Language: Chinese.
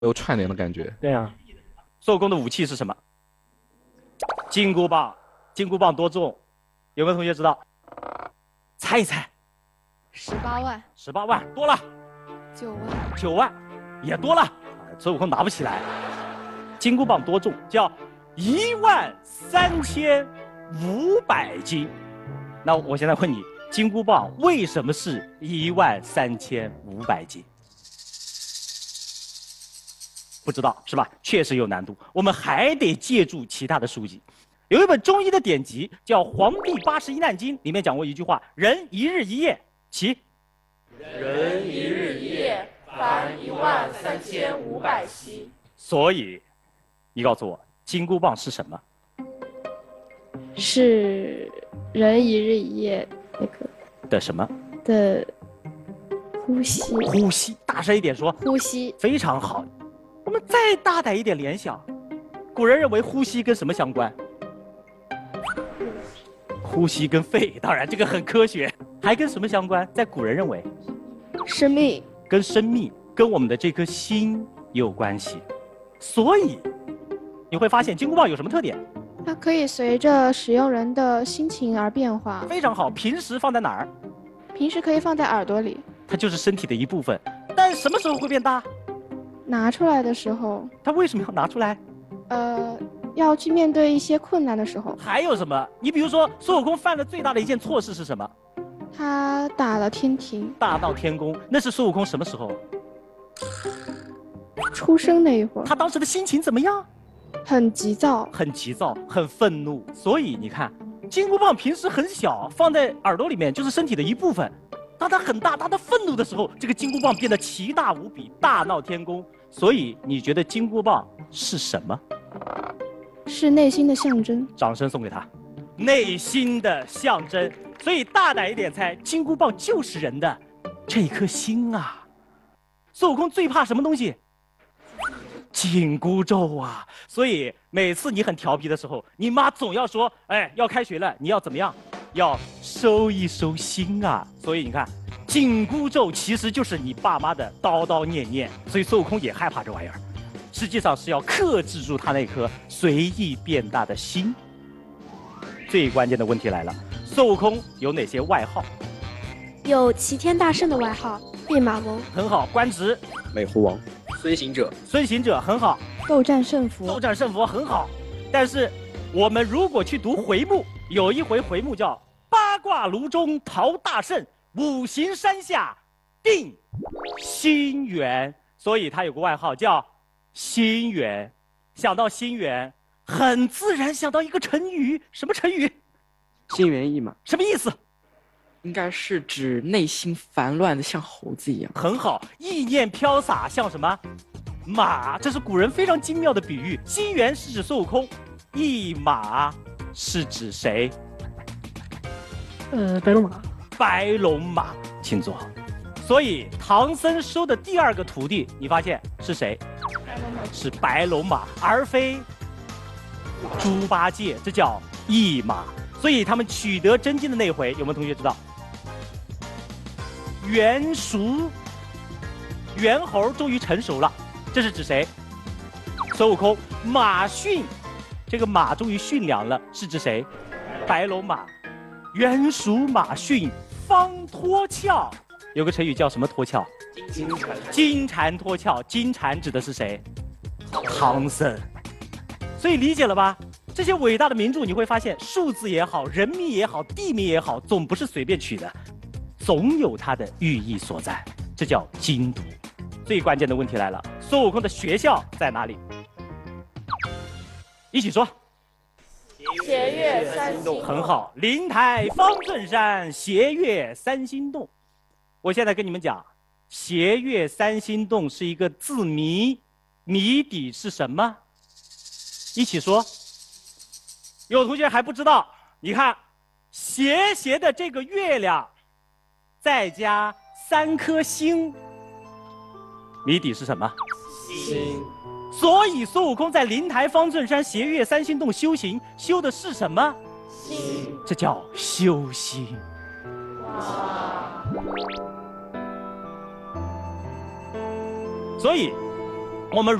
有串联的感觉。 对啊，孙悟空的武器是什么？金箍棒。金箍棒多重？有没有同学知道？猜一猜。 18万、 18万多了。 9万、 9万也多了。孙悟空拿不起来。金箍棒多重？叫13500斤。那我现在问你，金箍棒为什么是13500斤？不知道是吧？确实有难度，我们还得借助其他的书籍。有一本中医的典籍叫《黄帝81难经》，里面讲过一句话：人一日一夜，其人一日一夜，凡13500息。 所以，你告诉我，金箍棒是什么？ 是人一日一夜那个的什么？ 的呼吸。 呼吸，大声一点说。 呼吸。 非常好。我们再大胆一点联想，古人认为呼吸跟什么相关？呼吸跟肺，当然这个很科学，还跟什么相关？在古人认为， 生命。 跟生命，跟我们的这颗心有关系。所以，你会发现金箍棒有什么特点？ 它可以随着使用人的心情而变化。 非常好，平时放在哪儿？ 平时可以放在耳朵里。 它就是身体的一部分，但什么时候会变大？ 拿出来的时候。 它为什么要拿出来？ 要去面对一些困难的时候。 还有什么？你比如说，孙悟空犯了最大的一件错事是什么？ 他打了天庭。 大闹天宫，那是孙悟空什么时候？ 出生那一会儿。 他当时的心情怎么样？ 很急躁。 很急躁，很愤怒。所以你看，金箍棒平时很小，放在耳朵里面就是身体的一部分。当它很大，当它愤怒的时候，这个金箍棒变得奇大无比，大闹天宫。所以你觉得金箍棒是什么？ 是内心的象征。 掌声送给他，内心的象征。所以大胆一点猜，金箍棒就是人的这颗心啊。孙悟空最怕什么东西？紧箍咒啊！所以每次你很调皮的时候，你妈总要说：“哎，要开学了，你要怎么样？要收一收心啊！”所以你看，紧箍咒其实就是你爸妈的叨叨念念。所以孙悟空也害怕这玩意儿，实际上是要克制住他那颗随意变大的心。最关键的问题来了，孙悟空有哪些外号？ 有齐天大圣的外号，弼马翁。 很好，官职美猴王。孙行者。 孙行者很好。 斗战胜佛。 斗战胜佛很好。但是我们如果去读回目，有一回回目叫八卦炉中陶大圣，五行山下定心圆，所以他有个外号叫心圆。想到心圆，很自然想到一个成语，什么成语？ 心猿意马。 什么意思？ 应该是指内心烦乱的像猴子一样。 很好，意念飘洒像什么？马，这是古人非常精妙的比喻。心猿是指孙悟空，一马是指谁？ 白龙马。 白龙马，请坐。所以唐僧收的第二个徒弟，你发现是谁？是白龙马，而非猪八戒，这叫一马。所以他们取得真经的那回，有没有同学知道？元熟，猿猴终于成熟了，这是指谁？孙悟空。马驯，这个马终于驯良了，是指谁？白龙马。元熟马驯，方脱壳。有个成语叫什么脱壳？ 金蝉。 金蝉脱壳，金蝉指的是谁？唐僧。所以理解了吧？这些伟大的名著，你会发现数字也好，人名也好，地名也好，总不是随便取的，总有它的寓意所在，这叫精读。最关键的问题来了，孙悟空的学校在哪里？一起说。 斜月三星洞。 很好，灵台方寸山，斜月三星洞。我现在跟你们讲，斜月三星洞是一个字谜，谜底是什么？一起说。有同学还不知道，你看，斜斜的这个月亮，再加3颗星，谜底是什么？ 心。 所以孙悟空在灵台方寸山斜月三星洞修行，修的是什么？ 心。 这叫修心。所以我们